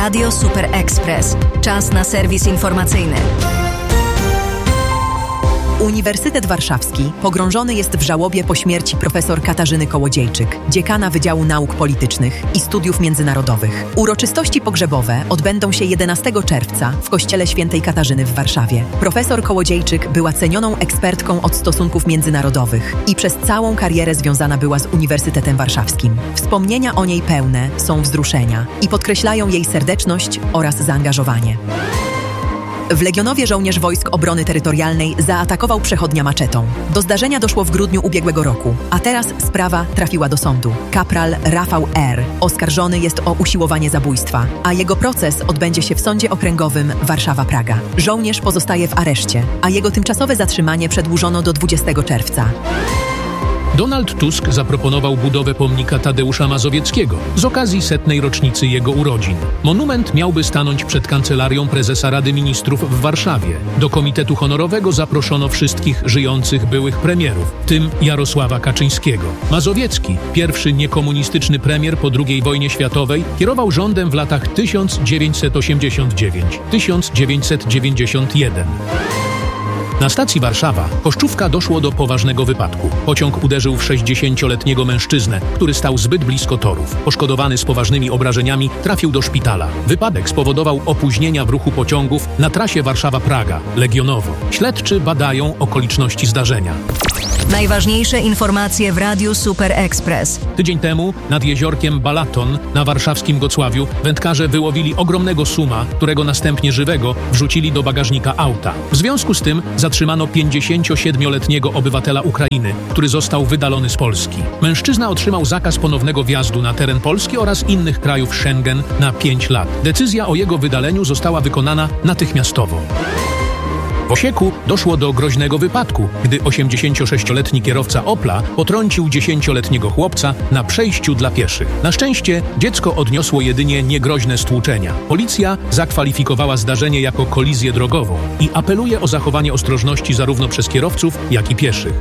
Radio Super Express. Czas na serwis informacyjny. Uniwersytet Warszawski pogrążony jest w żałobie po śmierci profesor Katarzyny Kołodziejczyk, dziekana Wydziału Nauk Politycznych i Studiów Międzynarodowych. Uroczystości pogrzebowe odbędą się 11 czerwca w Kościele Świętej Katarzyny w Warszawie. Profesor Kołodziejczyk była cenioną ekspertką od stosunków międzynarodowych i przez całą karierę związana była z Uniwersytetem Warszawskim. Wspomnienia o niej pełne są wzruszenia i podkreślają jej serdeczność oraz zaangażowanie. W Legionowie żołnierz Wojsk Obrony Terytorialnej zaatakował przechodnia maczetą. Do zdarzenia doszło w grudniu ubiegłego roku, a teraz sprawa trafiła do sądu. Kapral Rafał R. oskarżony jest o usiłowanie zabójstwa, a jego proces odbędzie się w Sądzie Okręgowym Warszawa-Praga. Żołnierz pozostaje w areszcie, a jego tymczasowe zatrzymanie przedłużono do 20 czerwca. Donald Tusk zaproponował budowę pomnika Tadeusza Mazowieckiego z okazji 100. rocznicy jego urodzin. Monument miałby stanąć przed kancelarią prezesa Rady Ministrów w Warszawie. Do komitetu honorowego zaproszono wszystkich żyjących byłych premierów, w tym Jarosława Kaczyńskiego. Mazowiecki, pierwszy niekomunistyczny premier po II wojnie światowej, kierował rządem w latach 1989-1991. Na stacji Warszawa, Koszczówka, doszło do poważnego wypadku. Pociąg uderzył w 60-letniego mężczyznę, który stał zbyt blisko torów. Poszkodowany z poważnymi obrażeniami trafił do szpitala. Wypadek spowodował opóźnienia w ruchu pociągów na trasie Warszawa-Praga, Legionowo. Śledczy badają okoliczności zdarzenia. Najważniejsze informacje w Radiu Super Express. Tydzień temu nad jeziorkiem Balaton na warszawskim Gocławiu wędkarze wyłowili ogromnego suma, którego następnie żywego wrzucili do bagażnika auta. W związku z tym zatrzymano 57-letniego obywatela Ukrainy, który został wydalony z Polski. Mężczyzna otrzymał zakaz ponownego wjazdu na teren Polski oraz innych krajów Schengen na 5 lat. Decyzja o jego wydaleniu została wykonana natychmiastowo. W Osieku doszło do groźnego wypadku, gdy 86-letni kierowca Opla potrącił 10-letniego chłopca na przejściu dla pieszych. Na szczęście dziecko odniosło jedynie niegroźne stłuczenia. Policja zakwalifikowała zdarzenie jako kolizję drogową i apeluje o zachowanie ostrożności zarówno przez kierowców, jak i pieszych.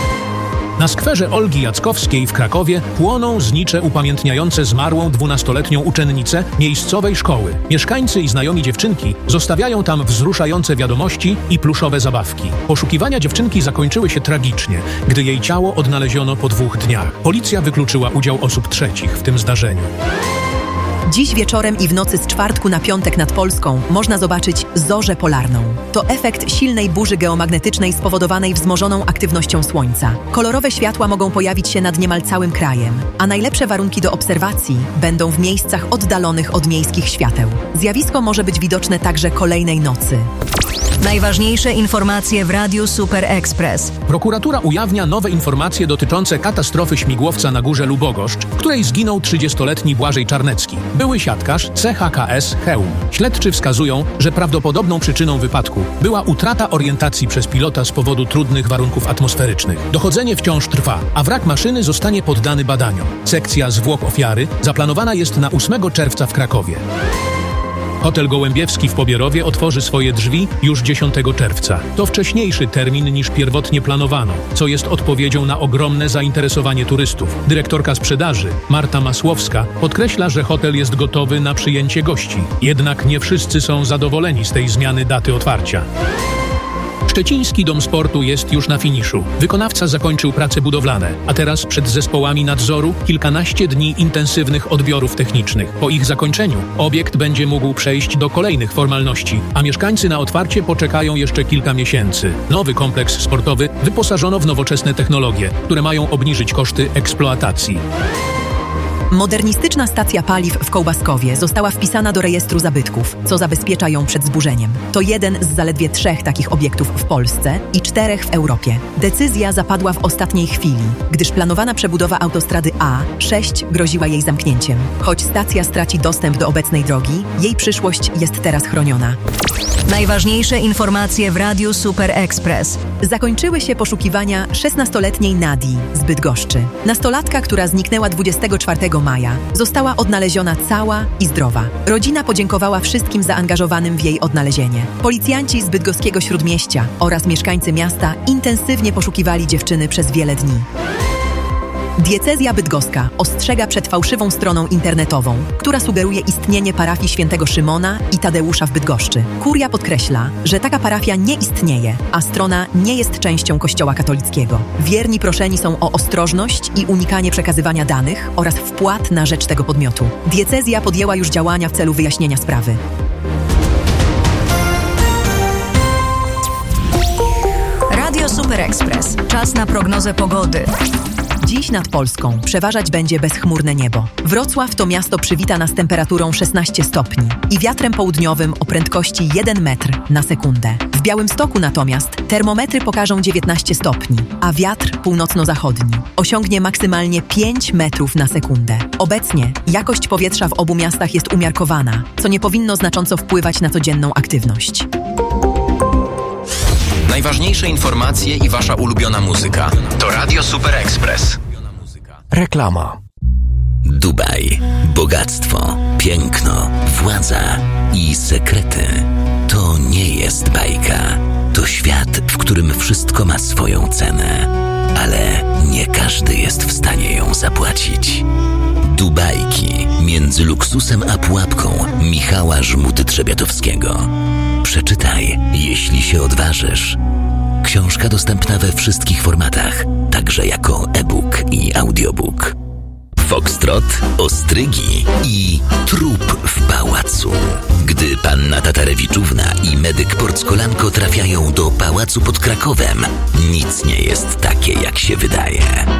Na skwerze Olgi Jackowskiej w Krakowie płoną znicze upamiętniające zmarłą 12-letnią uczennicę miejscowej szkoły. Mieszkańcy i znajomi dziewczynki zostawiają tam wzruszające wiadomości i pluszowe zabawki. Poszukiwania dziewczynki zakończyły się tragicznie, gdy jej ciało odnaleziono po 2 dniach. Policja wykluczyła udział osób trzecich w tym zdarzeniu. Dziś wieczorem i w nocy z czwartku na piątek nad Polską można zobaczyć zorzę polarną. To efekt silnej burzy geomagnetycznej spowodowanej wzmożoną aktywnością Słońca. Kolorowe światła mogą pojawić się nad niemal całym krajem, a najlepsze warunki do obserwacji będą w miejscach oddalonych od miejskich świateł. Zjawisko może być widoczne także kolejnej nocy. Najważniejsze informacje w Radiu Super Express. Prokuratura ujawnia nowe informacje dotyczące katastrofy śmigłowca na Górze Lubogoszcz, w której zginął 30-letni Błażej Czarnecki. Były siatkarz CHKS Chełm. Śledczy wskazują, że prawdopodobną przyczyną wypadku była utrata orientacji przez pilota z powodu trudnych warunków atmosferycznych. Dochodzenie wciąż trwa, a wrak maszyny zostanie poddany badaniom. Sekcja zwłok ofiary zaplanowana jest na 8 czerwca w Krakowie. Hotel Gołębiewski w Pobierowie otworzy swoje drzwi już 10 czerwca. To wcześniejszy termin niż pierwotnie planowano, co jest odpowiedzią na ogromne zainteresowanie turystów. Dyrektorka sprzedaży, Marta Masłowska, podkreśla, że hotel jest gotowy na przyjęcie gości. Jednak nie wszyscy są zadowoleni z tej zmiany daty otwarcia. Szczeciński Dom Sportu jest już na finiszu. Wykonawca zakończył prace budowlane, a teraz przed zespołami nadzoru kilkanaście dni intensywnych odbiorów technicznych. Po ich zakończeniu obiekt będzie mógł przejść do kolejnych formalności, a mieszkańcy na otwarcie poczekają jeszcze kilka miesięcy. Nowy kompleks sportowy wyposażono w nowoczesne technologie, które mają obniżyć koszty eksploatacji. Modernistyczna stacja paliw w Kołbaskowie została wpisana do rejestru zabytków, co zabezpiecza ją przed zburzeniem. To jeden z zaledwie 3 takich obiektów w Polsce i 4 w Europie. Decyzja zapadła w ostatniej chwili, gdyż planowana przebudowa autostrady A6 groziła jej zamknięciem. Choć stacja straci dostęp do obecnej drogi, jej przyszłość jest teraz chroniona. Najważniejsze informacje w Radiu Super Express. Zakończyły się poszukiwania 16-letniej Nadii z Bydgoszczy. Nastolatka, która zniknęła 24 maja, została odnaleziona cała i zdrowa. Rodzina podziękowała wszystkim zaangażowanym w jej odnalezienie. Policjanci z bydgoskiego Śródmieścia oraz mieszkańcy miasta intensywnie poszukiwali dziewczyny przez wiele dni. Diecezja bydgoska ostrzega przed fałszywą stroną internetową, która sugeruje istnienie parafii świętego Szymona i Tadeusza w Bydgoszczy. Kuria podkreśla, że taka parafia nie istnieje, a strona nie jest częścią Kościoła katolickiego. Wierni proszeni są o ostrożność i unikanie przekazywania danych oraz wpłat na rzecz tego podmiotu. Diecezja podjęła już działania w celu wyjaśnienia sprawy. Radio Super Express. Czas na prognozę pogody. Dziś nad Polską przeważać będzie bezchmurne niebo. Wrocław to miasto przywita nas temperaturą 16 stopni i wiatrem południowym o prędkości 1 metr na sekundę. W Białymstoku natomiast termometry pokażą 19 stopni, a wiatr północno-zachodni osiągnie maksymalnie 5 metrów na sekundę. Obecnie jakość powietrza w obu miastach jest umiarkowana, co nie powinno znacząco wpływać na codzienną aktywność. Najważniejsze informacje i wasza ulubiona muzyka to Radio Super Express. Reklama. Dubaj. Bogactwo, piękno, władza i sekrety. To nie jest bajka. To świat, w którym wszystko ma swoją cenę. Ale nie każdy jest w stanie ją zapłacić. Dubajki między luksusem a pułapką Michała Żmuty-Trzebiatowskiego. Przeczytaj, jeśli się odważysz. Książka dostępna we wszystkich formatach, także jako e-book i audiobook. Foxtrot, ostrygi i trup w pałacu. Gdy panna Tatarewiczówna i medyk Porckolanko trafiają do pałacu pod Krakowem, nic nie jest takie, jak się wydaje.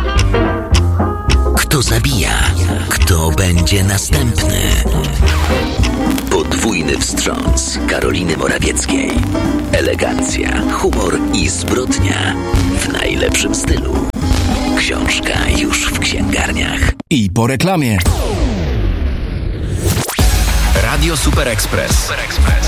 Kto zabija? Kto będzie następny? Podwójny wstrząs Karoliny Morawieckiej. Elegancja, humor i zbrodnia w najlepszym stylu. Książka już w księgarniach. I po reklamie. Radio Super Express.